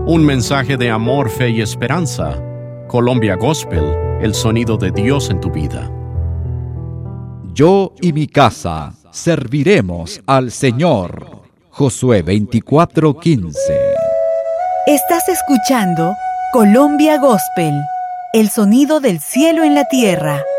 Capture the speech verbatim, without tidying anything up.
Un mensaje de amor, fe y esperanza. Colombia Gospel, el sonido de Dios en tu vida. Yo y mi casa serviremos al Señor. Josué veinticuatro quince. Estás escuchando Colombia Gospel, el sonido del cielo en la tierra.